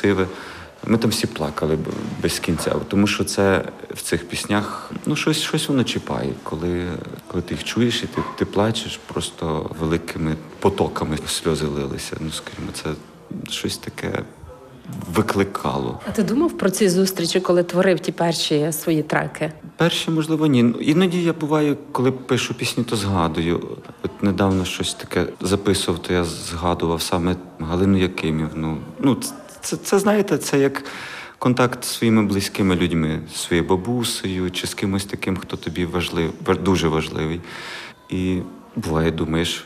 красиве. Ми там всі плакали без кінця, тому що це в цих піснях, щось воно чіпає, коли ти їх чуєш і ти плачеш, просто великими потоками сльози лилися. Скажімо, це щось таке викликало. А ти думав про ці зустрічі, коли творив ті перші свої треки? Перші, можливо, ні. Іноді я буваю, коли пишу пісні, то згадую. От недавно щось таке записував, то я згадував саме Галину Якимівну. Це, знаєте, це як контакт з своїми близькими людьми, зі своєю бабусею чи з кимось таким, хто тобі дуже важливий. І буває, думаєш,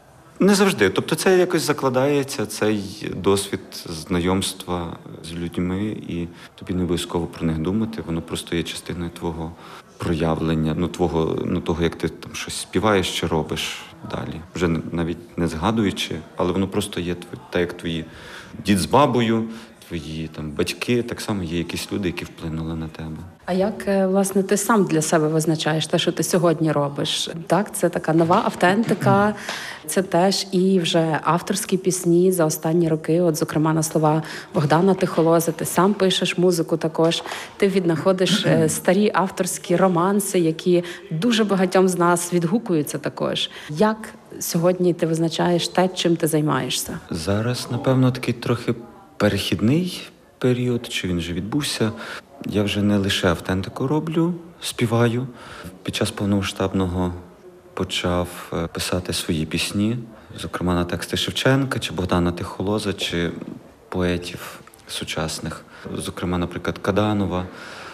не завжди. Тобто це якось закладається, цей досвід знайомства з людьми, і тобі не обов'язково про них думати, воно просто є частиною твого проявлення, того, як ти там щось співаєш чи робиш далі. Вже навіть не згадуючи, але воно просто є так, як твої дід з бабою, твої там батьки, так само є якісь люди, які вплинули на тебе. А як, власне, ти сам для себе визначаєш те, що ти сьогодні робиш? Так, це така нова автентика, це теж і вже авторські пісні за останні роки, от, зокрема, на слова Богдана Тихолози, ти сам пишеш музику також, ти віднаходиш старі авторські романси, які дуже багатьом з нас відгукуються також. Як сьогодні ти визначаєш те, чим ти займаєшся? Зараз, напевно, такий трохи перехідний період, чи він вже відбувся. Я вже не лише автентику роблю, співаю. Під час повномасштабного почав писати свої пісні, зокрема на тексти Шевченка, чи Богдана Тихолоза, чи поетів сучасних. Зокрема, наприклад, Каданова,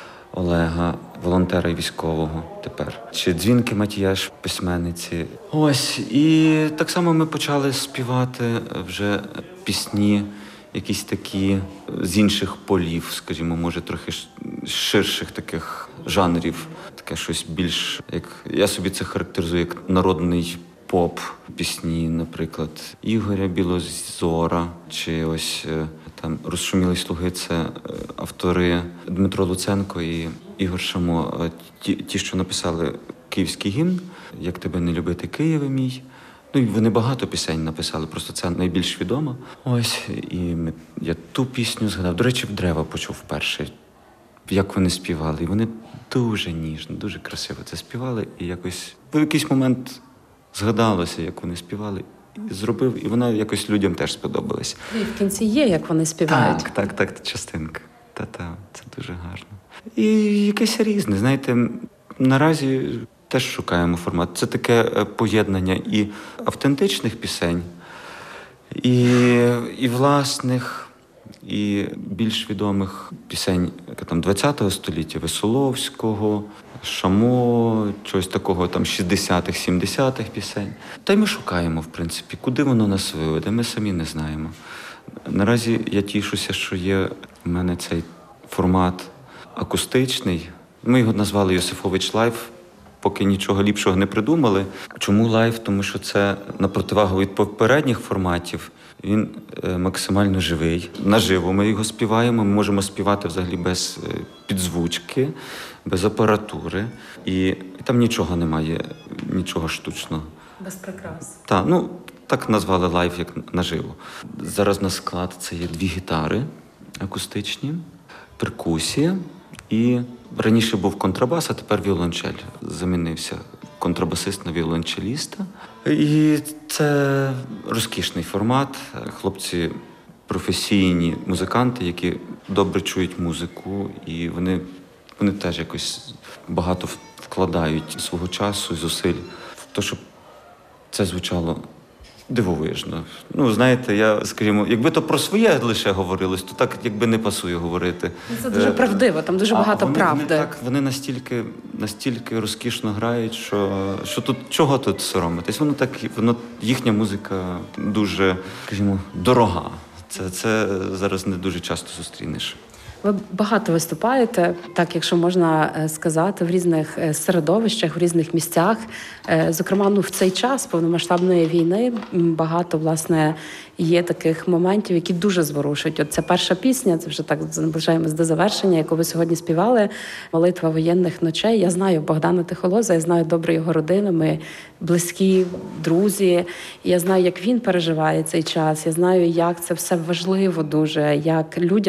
Олега, волонтера і військового тепер. Чи Дзвінки Матіяш, письменниці. Ось, і так само ми почали співати вже пісні, якісь такі з інших полів, скажімо, може, трохи ширших таких жанрів. Таке щось більш, як я собі це характеризую, як народний поп, пісні, наприклад, Ігоря Білозора, чи ось там «Розшумілі слуги» – це автори Дмитро Луценко і Ігор Шамо, ті, що написали київський гімн «Як тебе не любити, Києве мій». І вони багато пісень написали, просто це найбільш відомо. Ось, і я ту пісню згадав. До речі, в «Дерева» почув вперше, як вони співали. І вони дуже ніжно, дуже красиво це співали. І якось в якийсь момент згадалося, як вони співали. І зробив, і вона якось людям теж сподобалась. І в кінці є, як вони співають. Так, частинка. Та-та, це дуже гарно. І якесь різне, знаєте, наразі теж шукаємо формат. Це таке поєднання і автентичних пісень, і власних, і більш відомих пісень там, ХХ століття, Веселовського, Шамо, чогось такого там 60-х, 70-х пісень. Та й ми шукаємо, в принципі, куди воно нас виведе, ми самі не знаємо. Наразі я тішуся, що є в мене цей формат акустичний. Ми його назвали «Йосифович Лайв», поки нічого ліпшого не придумали. Чому лайв? Тому що це на противагу від попередніх форматів. Він максимально живий. Наживо ми його співаємо. Ми можемо співати взагалі без підзвучки, без апаратури. І там нічого немає, нічого штучного. Без прикрас. Так назвали лайв, як наживо. Зараз на склад це є 2 гітари акустичні, перкусія і раніше був контрабас, а тепер віолончель. Замінився контрабасист на віолончеліста. І це розкішний формат. Хлопці професійні музиканти, які добре чують музику, і вони теж якось багато вкладають свого часу і зусиль в те, щоб це звучало дивовижно. Знаєте, скажімо, якби то про своє лише говорилось, то так якби не пасує говорити. Це дуже правдиво, там дуже багато правди. Вони настільки розкішно грають, що тут чого тут соромитись? Їхня музика дуже, скажімо, дорога. Це зараз не дуже часто зустрінеш. Ви багато виступаєте, так, якщо можна сказати, в різних середовищах, в різних місцях. Зокрема, в цей час повномасштабної війни багато, власне, є таких моментів, які дуже зворушують. От це перша пісня, це вже так наближаємось до завершення, яку ви сьогодні співали, «Молитва воєнних ночей». Я знаю Богдана Тихолоза, я знаю добре його родину, ми близькі, друзі. І я знаю, як він переживає цей час, я знаю, як це все важливо дуже, як людям